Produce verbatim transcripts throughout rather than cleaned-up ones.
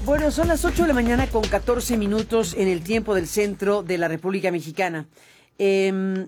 Bueno, son las ocho de la mañana con catorce minutos en el tiempo del centro de la República Mexicana. Eh,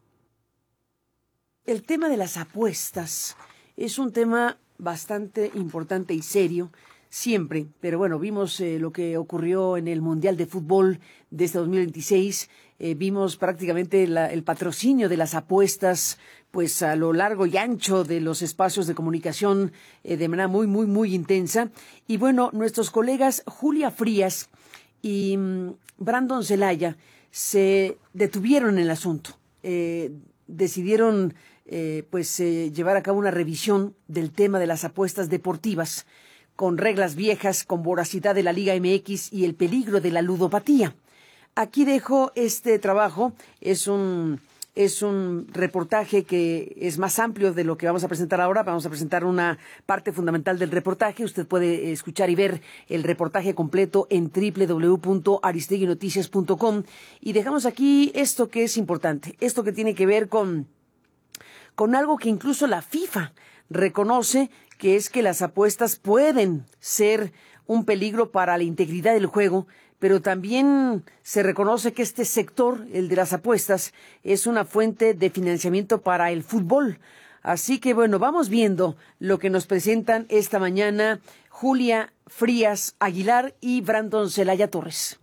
el tema de las apuestas es un tema bastante importante y serio, siempre. Pero bueno, vimos eh, lo que ocurrió en el Mundial de Fútbol de este dos mil veintiséis. Eh, vimos prácticamente la, el patrocinio de las apuestas pues a lo largo y ancho de los espacios de comunicación eh, de manera muy, muy, muy intensa. Y bueno, nuestros colegas Julia Frías y um, Brandon Zelaya se detuvieron en el asunto. Eh, decidieron eh, pues eh, llevar a cabo una revisión del tema de las apuestas deportivas con reglas viejas, con voracidad de la Liga M X y el peligro de la ludopatía. Aquí dejo este trabajo. Es un... Es un reportaje que es más amplio de lo que vamos a presentar ahora. Vamos a presentar una parte fundamental del reportaje. Usted puede escuchar y ver el reportaje completo en doble u doble u doble u punto aristegui noticias punto com. Y dejamos aquí esto que es importante, esto que tiene que ver con, con algo que incluso la FIFA reconoce, que es que las apuestas pueden ser un peligro para la integridad del juego, pero también se reconoce que este sector, el de las apuestas, es una fuente de financiamiento para el fútbol. Así que, bueno, vamos viendo lo que nos presentan esta mañana Julia Frías Aguilar y Brandon Zelaya Torres.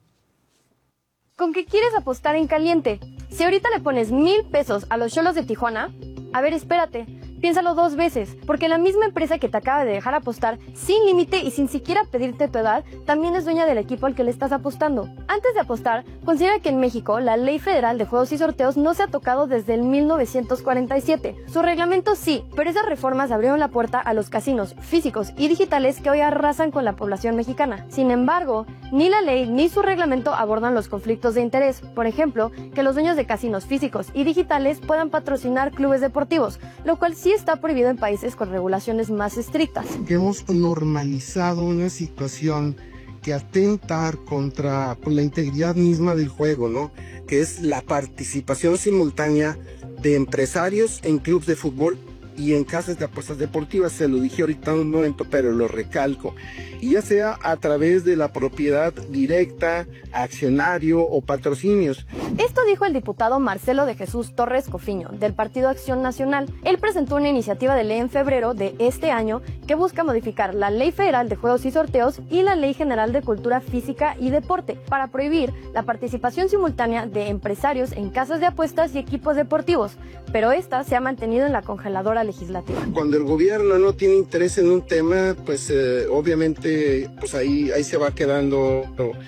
¿Con qué quieres apostar en caliente? Si ahorita le pones mil pesos a los Xolos de Tijuana, a ver, espérate. Piénsalo dos veces, porque la misma empresa que te acaba de dejar apostar sin límite y sin siquiera pedirte tu edad, también es dueña del equipo al que le estás apostando. Antes de apostar, considera que en México la Ley Federal de Juegos y Sorteos no se ha tocado desde el mil novecientos cuarenta y siete. Su reglamento sí, pero esas reformas abrieron la puerta a los casinos físicos y digitales que hoy arrasan con la población mexicana. Sin embargo, ni la ley ni su reglamento abordan los conflictos de interés. Por ejemplo, que los dueños de casinos físicos y digitales puedan patrocinar clubes deportivos, lo cual sí está prohibido en países con regulaciones más estrictas. Hemos normalizado una situación que atenta contra la integridad misma del juego, ¿no? Que es la participación simultánea de empresarios en clubes de fútbol y en casas de apuestas deportivas. Se lo dije ahorita en un momento, pero lo recalco. Y ya sea a través de la propiedad directa, accionario o patrocinios. Esto dijo el diputado Marcelo de Jesús Torres Cofiño, del Partido Acción Nacional. Él presentó una iniciativa de ley en febrero de este año que busca modificar la Ley Federal de Juegos y Sorteos y la Ley General de Cultura Física y Deporte para prohibir la participación simultánea de empresarios en casas de apuestas y equipos deportivos, pero esta se ha mantenido en la congeladora legislativa. Cuando el gobierno no tiene interés en un tema, pues eh, obviamente pues ahí, ahí se va quedando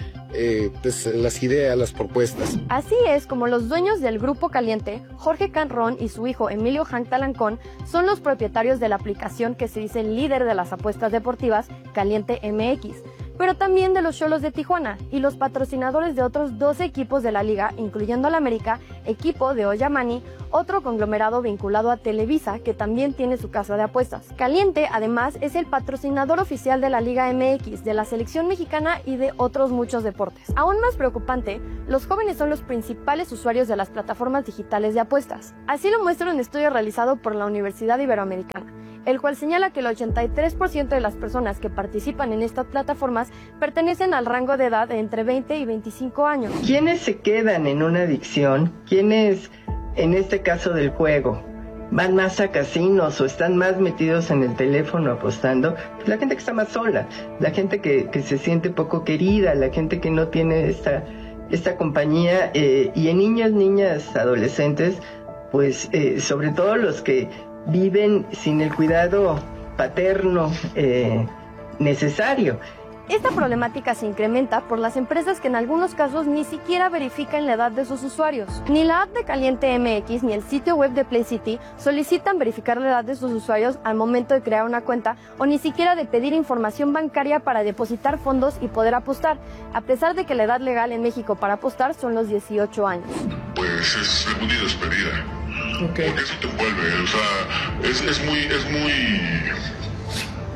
eh, pues, las ideas, las propuestas. Así es como los dueños del Grupo Caliente, Jorge Canrón y su hijo Emilio Hank Talancón, son los propietarios de la aplicación que se dice líder de las apuestas deportivas, Caliente M X, pero también de los Xolos de Tijuana y los patrocinadores de otros doce equipos de la liga, incluyendo al América, equipo de Oyamani, otro conglomerado vinculado a Televisa, que también tiene su casa de apuestas. Caliente, además, es el patrocinador oficial de la Liga M X, de la selección mexicana y de otros muchos deportes. Aún más preocupante, los jóvenes son los principales usuarios de las plataformas digitales de apuestas. Así lo muestra un estudio realizado por la Universidad Iberoamericana, el cual señala que el ochenta y tres por ciento de las personas que participan en estas plataformas pertenecen al rango de edad de entre veinte y veinticinco años. ¿Quiénes se quedan en una adicción? ¿Quiénes, en este caso del juego, van más a casinos o están más metidos en el teléfono apostando? La gente que está más sola, la gente que, que se siente poco querida, la gente que no tiene esta, esta compañía, eh, y en niños, niñas, adolescentes, pues eh, sobre todo los que viven sin el cuidado paterno eh, necesario. Esta problemática se incrementa por las empresas que en algunos casos ni siquiera verifican la edad de sus usuarios. Ni la app de Caliente M X ni el sitio web de Play City solicitan verificar la edad de sus usuarios al momento de crear una cuenta o ni siquiera de pedir información bancaria para depositar fondos y poder apostar, a pesar de que la edad legal en México para apostar son los dieciocho años. Pues es muy despedida. Okay. Porque eso te envuelve, o sea, es, es muy, es muy...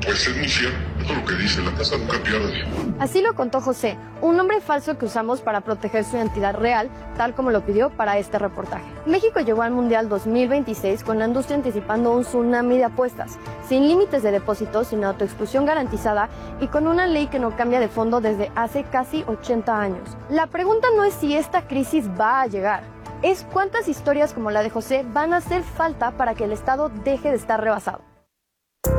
Pues es muy cierto lo que dice, la casa nunca pierde. Así lo contó José, un nombre falso que usamos para proteger su identidad real, tal como lo pidió para este reportaje. México llegó al Mundial dos mil veintiséis con la industria anticipando un tsunami de apuestas, sin límites de depósitos, sin autoexclusión garantizada y con una ley que no cambia de fondo desde hace casi ochenta años. La pregunta no es si esta crisis va a llegar, es cuántas historias como la de José van a hacer falta para que el Estado deje de estar rebasado.